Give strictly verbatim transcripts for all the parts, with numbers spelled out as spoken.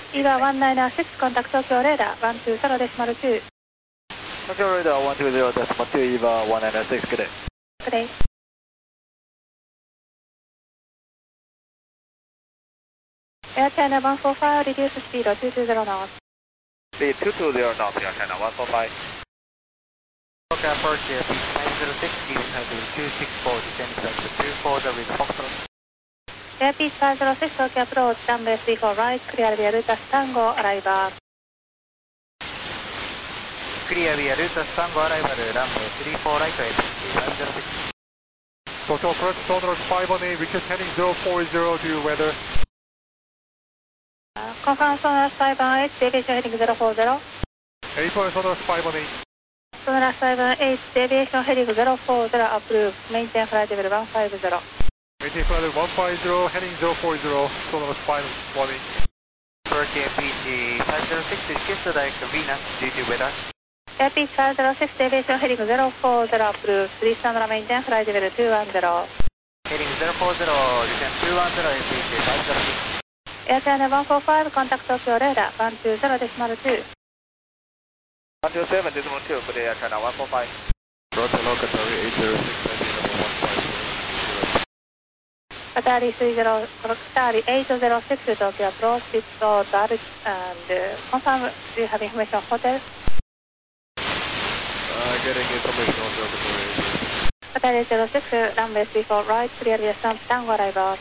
イガーワンナイナーシックス、コンタクト東京レーダー、ワンツーゼロデシマルツー。 東京レーダーワンツーゼロデシマルツー、イーバーワンナイナーシックス、good day。 good day。Air China one four five, reduce speed two two zero knots. Speed two two zero knots, Air China one four five。 Okay, approach here, nine zero six, leaving heading two six four, descending to two four zero with Foxtrot. Airpeace five zero six, okay approach, runway three four right, clear via Rutas Tango, arrival. Clear via Rutas Tango, arrival, runway three four right, Airpeace five zero six. Total approach, Sonar five one eight, request heading zero four zero to weather. Uh, confirm Sonar five one eight, deviation heading zero four zero. Airport Sonar five one eight. Sonar five one eight, deviation heading zero four zero, approved, maintain flight level one five zero. Maintain flight level one five zero, heading zero four zero, Sonar five one eight. Approach Airpeace five zero six, shift to direct Venus due to weather. Airpeace five zero six, deviation heading zero four zero, approved, three Sonar maintain flight level two one zero. Heading zero four zero, descend two one zero, Airpeace five zero six. Air China one four five, contact Tokyo radar, one two zero decimal two. one two seven decimal two, good day, Air China one four five。 Roger, Locatory eight zero six, heading level one five zero. Qatari three zero, Qatari eight zero six, Tokyo approach, it's so dark, and uh, confirm, do you have information on hotel? Uh, getting information on Locatory eight zero six. Qatari eight zero six, runway three four right, clear via Tango, arrival.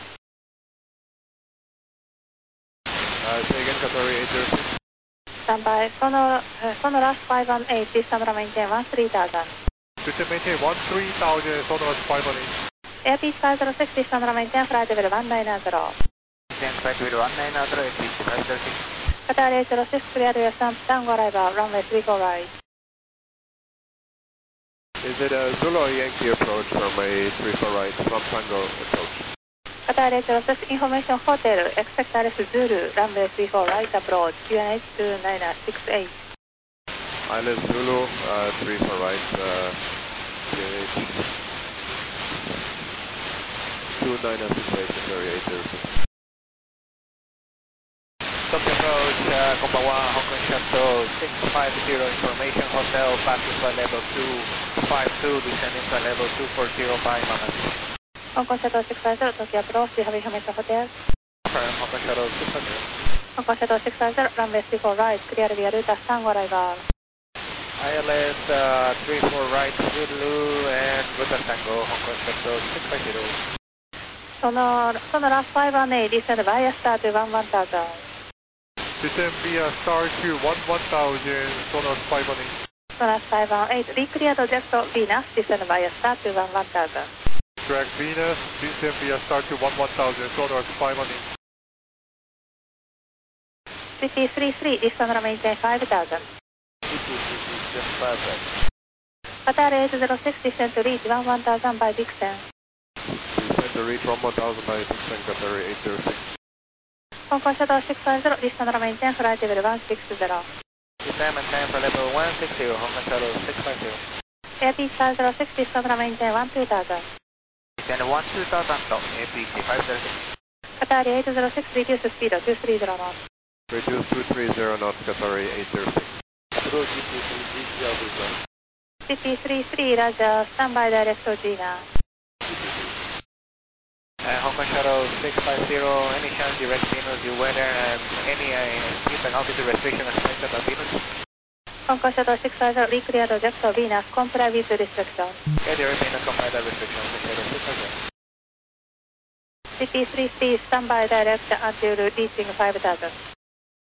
Uh, say again, Qatari eight zero six. Standby, Sonar, uh, Sonar five one eight, this Sonar maintain one three thousand. System maintain one three thousand, Sonar five one eight. Airpeace five zero six, this Sonar maintain flight level one nine zero. Descend flight level one nine zero, Airpeace five zero six. Qatari eight zero six, clear via Tango, arrival, runway three four right. Is it a Zulu or Yankee approach from a three four right, from Tango approach? Qatari eight zero six, information hotel, expect Alice Zulu, runway three four right approach, U N H two nine six eight. Island Zulu, uh, three four right, uh, U N H two nine six eight, Qatari eight zero six. Tokyo approach, uh, Konbanwa, Hong Kong Shuttle six five zero, information hotel, passing flight level two five two, descending flight level two four zero five, Mama. Hong Kong Shuttle six five zero, Tokyo approach, do you have information hotel? Confirm, Hong Kong Shuttle six five zero. Hong Kong Shuttle six five zero, runway three four right, clear via Rutas Tango, arrival. I L S uh, three four right, Zulu and Rutas Tango, Hong Kong Shuttle six five zero. Sonar, Sonar five one eight, descend via star to one one thousand. System via star to one one thousand, Sonar five one eight. Sonar five one eight, recleared jet Venus, descend via star to one one thousand. Direct Venus, system via star to one one thousand, Sonar five one eight. City three three, this Sonar maintain five thousand. Just perfect. Qatari eight zero six, descend to reach one one thousand by Dixon. Descend to reach one one thousand by Dixon, Qatari eight zero six. Hong Kong Shuttle six five zero, this Sonar maintain flight level one six zero. Descend maintain for level one six zero, Hong Kong Shuttle six five zero. Airpeace five zero six, this Sonar maintain one two thousand. Descend one two thousand, Airpeace five zero six. Qatari eight zero six, reduce speed two three zero knots. Reduce two three zero knots, Qatari eight zero six. Approach G T three, G T L. City three three, Roger, standby direct to Gina. Uh, Hong Kong Shuttle six five zero, any chance direct Venus, your weather, and any uh, speed and altitude restriction expected on Venus? Hong Kong Shuttle six five zero, recleared jet Venus, comply with restriction. Okay, direct Venus, comply that restriction, Hong Kong Shuttle six five zero. City three three, standby direct until reaching five thousand.